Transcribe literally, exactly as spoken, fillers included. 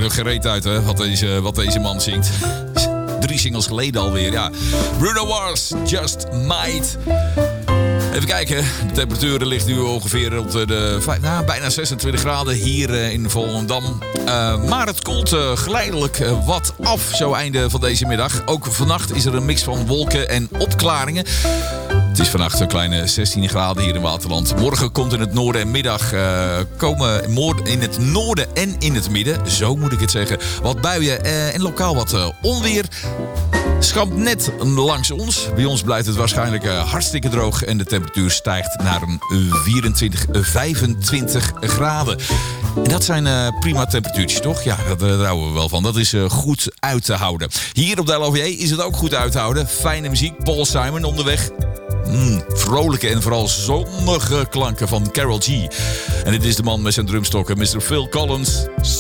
er geen reet uit, hè, wat deze, wat deze man zingt. Drie singles geleden alweer, ja. Bruno Mars, Just Might. Even kijken, de temperatuur ligt nu ongeveer rond de nou, bijna zesentwintig graden hier in Volendam. Uh, maar het koelt uh, geleidelijk uh, wat af, zo einde van deze middag. Ook vannacht is er een mix van wolken en opklaringen. Het is vannacht een kleine zestien graden hier in Waterland. Morgen komt in het noorden en middag uh, komen in het noorden en in het midden, zo moet ik het zeggen, wat buien uh, en lokaal wat uh, onweer. Schampt net langs ons. Bij ons blijft het waarschijnlijk uh, hartstikke droog en de temperatuur stijgt naar een vierentwintig, vijfentwintig graden. En dat zijn uh, prima temperatuurtjes, toch? Ja, dat, uh, daar houden we wel van. Dat is uh, goed uit te houden. Hier op de L O V J is het ook goed uit te houden. Fijne muziek, Paul Simon onderweg. Mm, vrolijke en vooral zonnige klanken van Karol G. En dit is de man met zijn drumstokken, mister Phil Collins.